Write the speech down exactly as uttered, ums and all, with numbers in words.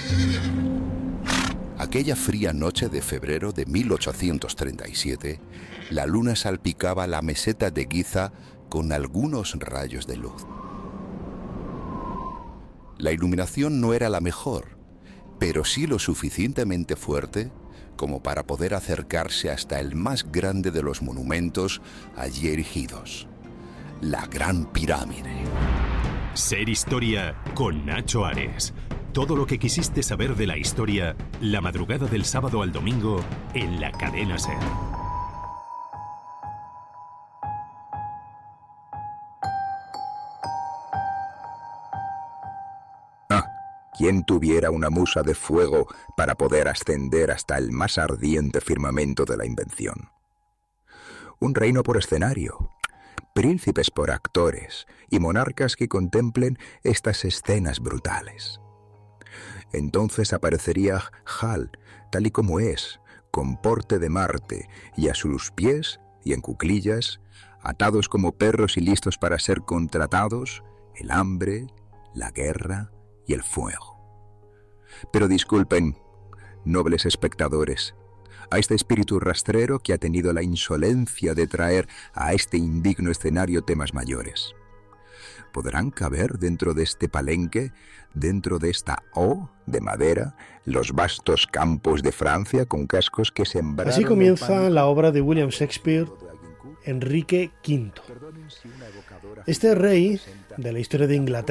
Aquella fría noche de febrero de mil ochocientos treinta y siete, la luna salpicaba la meseta de Giza con algunos rayos de luz. La iluminación no era la mejor, pero sí lo suficientemente fuerte como para poder acercarse hasta el más grande de los monumentos allí erigidos, la Gran Pirámide. Ser Historia con Nacho Ares. Todo lo que quisiste saber de la historia, la madrugada del sábado al domingo en la cadena SER. Ah, ¿quién tuviera una musa de fuego para poder ascender hasta el más ardiente firmamento de la invención? Un reino por escenario, príncipes por actores y monarcas que contemplen estas escenas brutales. Entonces aparecería Hal, tal y como es, con porte de Marte, y a sus pies y en cuclillas, atados como perros y listos para ser contratados, el hambre, la guerra y el fuego. Pero disculpen, nobles espectadores, a este espíritu rastrero que ha tenido la insolencia de traer a este indigno escenario temas mayores. ¿Podrán caber dentro de este palenque, dentro de esta O de madera, los vastos campos de Francia con cascos que sembraron... Así comienza la obra de William Shakespeare, Enrique quinto. Este rey de la historia de Inglaterra,